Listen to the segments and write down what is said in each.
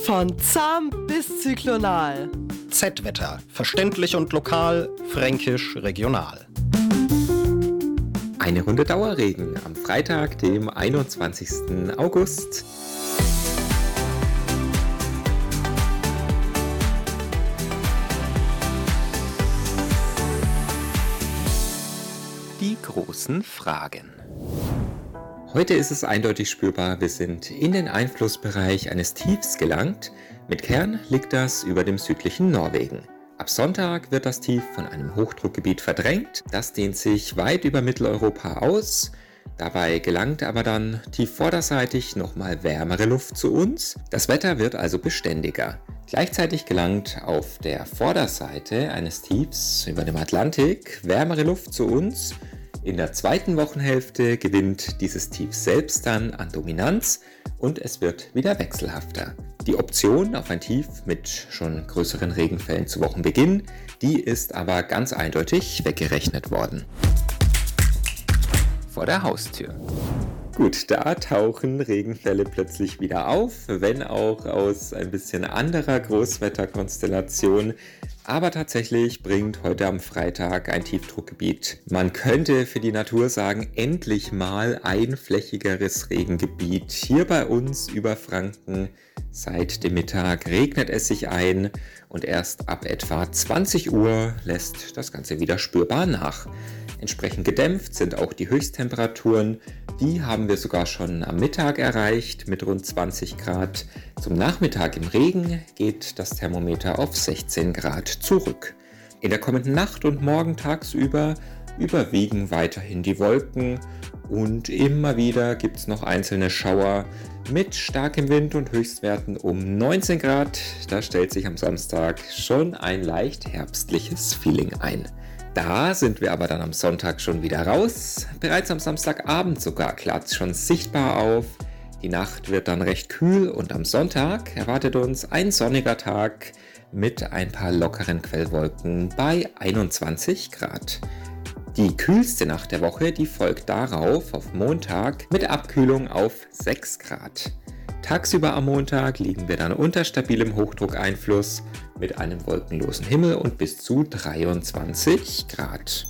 Von zahm bis zyklonal. Z-Wetter. Verständlich und lokal, fränkisch regional. Eine Runde Dauerregen am Freitag, dem 21. August. Die großen Fragen. Heute ist es eindeutig spürbar, wir sind in den Einflussbereich eines Tiefs gelangt. Mit Kern liegt das über dem südlichen Norwegen. Ab Sonntag wird das Tief von einem Hochdruckgebiet verdrängt. Das dehnt sich weit über Mitteleuropa aus. Dabei gelangt aber dann tiefvorderseitig nochmal wärmere Luft zu uns. Das Wetter wird also beständiger. Gleichzeitig gelangt auf der Vorderseite eines Tiefs über dem Atlantik wärmere Luft zu uns. In der zweiten Wochenhälfte gewinnt dieses Tief selbst dann an Dominanz und es wird wieder wechselhafter. Die Option auf ein Tief mit schon größeren Regenfällen zu Wochenbeginn, die ist aber ganz eindeutig weggerechnet worden. Vor der Haustür. Gut, da tauchen Regenfälle plötzlich wieder auf, wenn auch aus ein bisschen anderer Großwetterkonstellation. Aber tatsächlich bringt heute am Freitag ein Tiefdruckgebiet, man könnte für die Natur sagen, endlich mal ein flächigeres Regengebiet. Hier bei uns über Franken seit dem Mittag regnet es sich ein und erst ab etwa 20 Uhr lässt das Ganze wieder spürbar nach. Entsprechend gedämpft sind auch die Höchsttemperaturen. Die haben wir sogar schon am Mittag erreicht mit rund 20 Grad. Zum Nachmittag im Regen geht das Thermometer auf 16 Grad zurück. In der kommenden Nacht und morgen tagsüber überwiegen weiterhin die Wolken und immer wieder gibt es noch einzelne Schauer mit starkem Wind und Höchstwerten um 19 Grad. Da stellt sich am Samstag schon ein leicht herbstliches Feeling ein. Da sind wir aber dann am Sonntag schon wieder raus. Bereits am Samstagabend sogar klart es schon sichtbar auf. Die Nacht wird dann recht kühl und am Sonntag erwartet uns ein sonniger Tag mit ein paar lockeren Quellwolken bei 21 Grad. Die kühlste Nacht der Woche, die folgt darauf auf Montag mit Abkühlung auf 6 Grad. Tagsüber am Montag liegen wir dann unter stabilem Hochdruckeinfluss mit einem wolkenlosen Himmel und bis zu 23 Grad.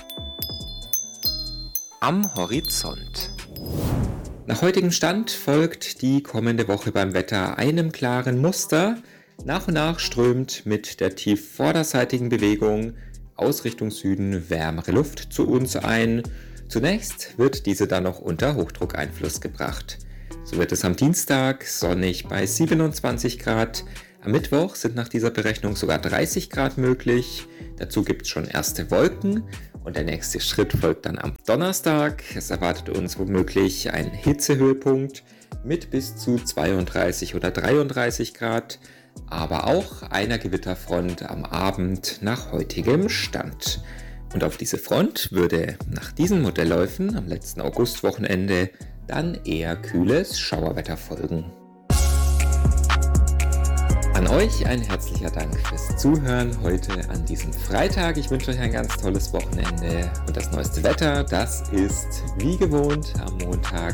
Am Horizont. Nach heutigem Stand folgt die kommende Woche beim Wetter einem klaren Muster. Nach und nach strömt mit der tief vorderseitigen Bewegung aus Richtung Süden wärmere Luft zu uns ein. Zunächst wird diese dann noch unter Hochdruckeinfluss gebracht. So wird es am Dienstag sonnig bei 27 Grad. Am Mittwoch sind nach dieser Berechnung sogar 30 Grad möglich. Dazu gibt es schon erste Wolken und der nächste Schritt folgt dann am Donnerstag. Es erwartet uns womöglich ein Hitzehöhepunkt mit bis zu 32 oder 33 Grad, aber auch einer Gewitterfront am Abend nach heutigem Stand. Und auf diese Front würde nach diesen Modellläufen am letzten Augustwochenende dann eher kühles Schauerwetter folgen. An euch ein herzlicher Dank fürs Zuhören heute an diesem Freitag. Ich wünsche euch ein ganz tolles Wochenende und das neueste Wetter, das ist wie gewohnt am Montag